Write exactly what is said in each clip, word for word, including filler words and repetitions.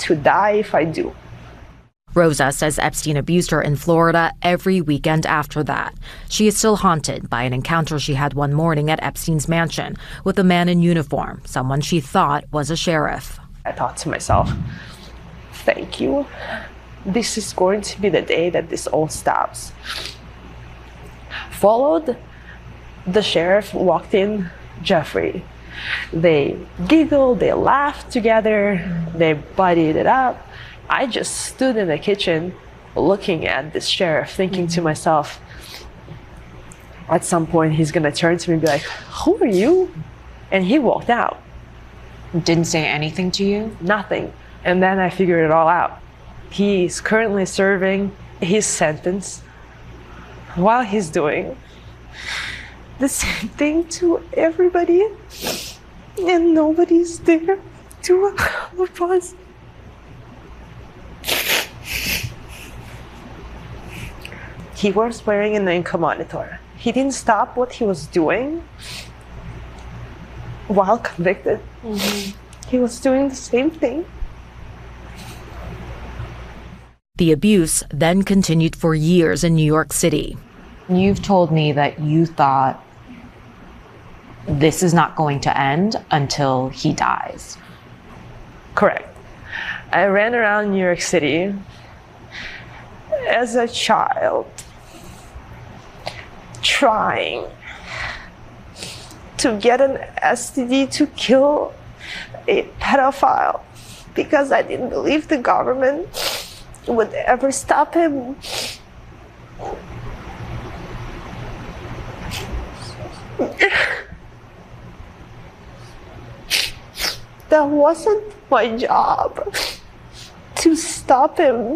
to die if I do. Rosa says Epstein abused her in Florida every weekend after that. She is still haunted by an encounter she had one morning at Epstein's mansion with a man in uniform, someone she thought was a sheriff. I thought to myself, thank you. This is going to be the day that this all stops. Followed, the sheriff walked in, Jeffrey. They giggled, they laughed together, they buddied it up. I just stood in the kitchen looking at this sheriff, thinking to myself, at some point he's gonna turn to me and be like, who are you? And he walked out. Didn't say anything to you? Nothing. And then I figured it all out. He's currently serving his sentence while he's doing the same thing to everybody, and nobody's there to help us. He was wearing an ankle monitor. He didn't stop what he was doing while convicted. Mm-hmm. He was doing the same thing. The abuse then continued for years in New York City. You've told me that you thought this is not going to end until he dies. Correct. I ran around New York City as a child, trying to get an S T D to kill a pedophile because I didn't believe the government would ever stop him. That wasn't my job to stop him.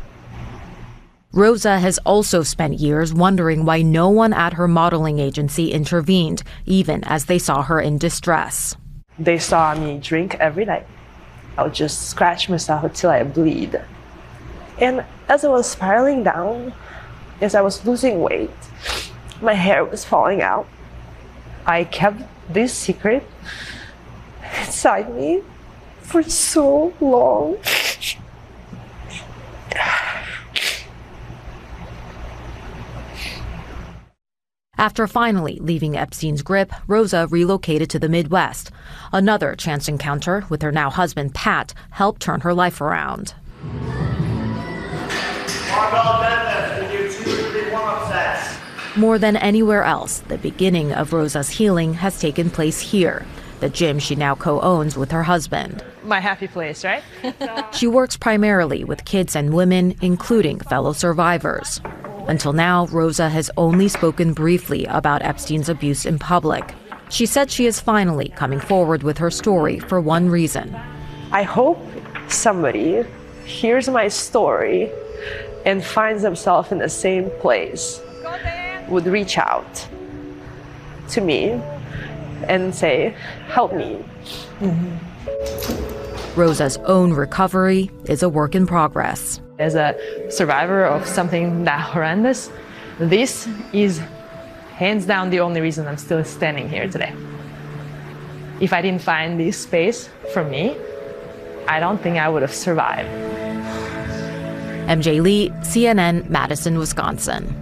Rosa has also spent years wondering why no one at her modeling agency intervened, even as they saw her in distress. They saw me drink every night. I would just scratch myself until I bleed. And as I was spiraling down, as I was losing weight, my hair was falling out. I kept this secret inside me for so long. After finally leaving Epstein's grip, Rosa relocated to the Midwest. Another chance encounter with her now husband, Pat, helped turn her life around. More than anywhere else, the beginning of Rosa's healing has taken place here, the gym she now co-owns with her husband. My happy place, right? She works primarily with kids and women, including fellow survivors. Until now, Rosa has only spoken briefly about Epstein's abuse in public. She said she is finally coming forward with her story for one reason. I hope somebody hears my story and finds themselves in the same place, would reach out to me and say, help me. Mm-hmm. Rosa's own recovery is a work in progress. As a survivor of something that horrendous, this is hands down the only reason I'm still standing here today. If I didn't find this space for me, I don't think I would have survived. M J Lee, C N N, Madison, Wisconsin.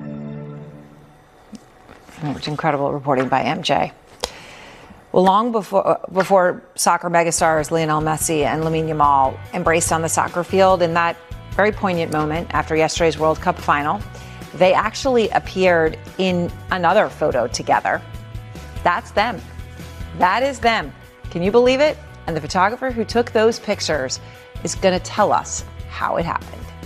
It's incredible reporting by M J. Well, long before before soccer megastars Lionel Messi and Lamine Yamal embraced on the soccer field, in that very poignant moment after yesterday's World Cup final, they actually appeared in another photo together. That's them. That is them. Can you believe it? And the photographer who took those pictures is going to tell us how it happened.